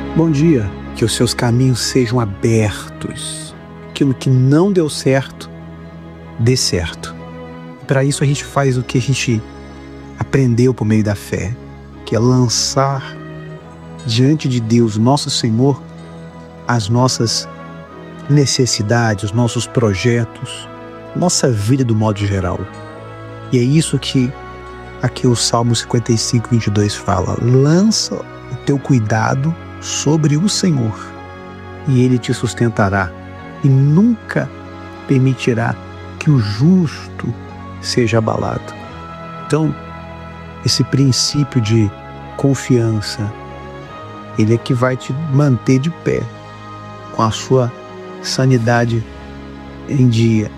Bom dia, que os seus caminhos sejam abertos. Aquilo que não deu certo, dê certo. E para isso a gente faz o que a gente aprendeu por meio da fé, que é lançar diante de Deus, nosso Senhor, as nossas necessidades, os nossos projetos, nossa vida do modo geral. E é isso que aqui o Salmo 55:22 fala: lança o teu cuidado sobre o Senhor e Ele te sustentará e nunca permitirá que o justo seja abalado. Então, esse princípio de confiança, ele é que vai te manter de pé, com a sua sanidade em dia.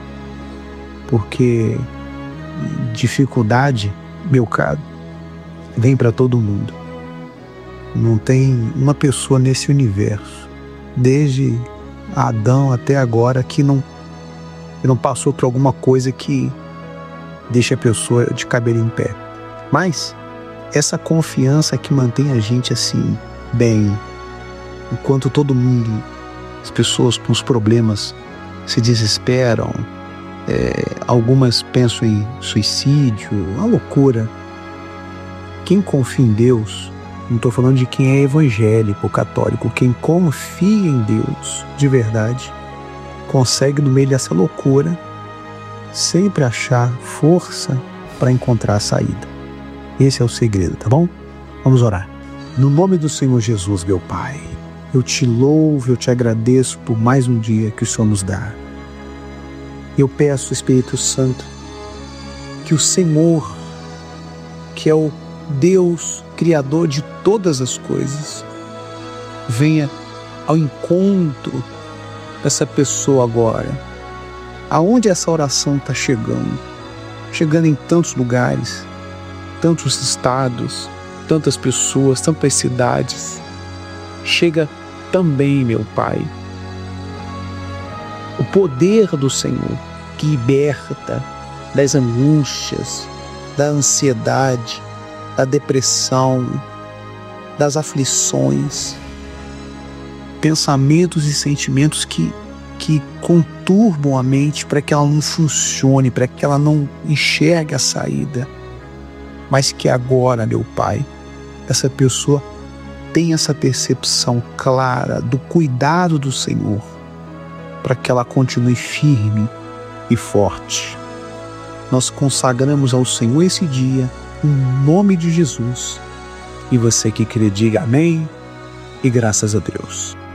Porque dificuldade, meu caro, vem para todo mundo. Não tem uma pessoa nesse universo, desde Adão até agora, que não passou por alguma coisa que deixa a pessoa de cabelo em pé. Mas essa confiança que mantém a gente assim, bem, enquanto todo mundo, as pessoas com os problemas se desesperam, algumas pensam em suicídio, uma loucura. Quem confia em Deus, não estou falando de quem é evangélico ou católico, quem confia em Deus de verdade, consegue no meio dessa loucura sempre achar força para encontrar a saída. Esse é o segredo, tá bom? Vamos orar. No nome do Senhor Jesus, meu Pai, eu te louvo, eu te agradeço por mais um dia que o Senhor nos dá. Eu peço, Espírito Santo, que o Senhor, que é o Deus Criador de todas as coisas, venha ao encontro dessa pessoa agora. Aonde essa oração está chegando? Chegando em tantos lugares, tantos estados, tantas pessoas, tantas cidades. Chega também, meu Pai, o poder do Senhor que liberta das angústias, da ansiedade, da depressão, das aflições, pensamentos e sentimentos que conturbam a mente para que ela não funcione, para que ela não enxergue a saída, mas que agora, meu Pai, essa pessoa tenha essa percepção clara do cuidado do Senhor, para que ela continue firme e forte. Nós consagramos ao Senhor esse dia, em nome de Jesus. E você que crê, diga amém e graças a Deus.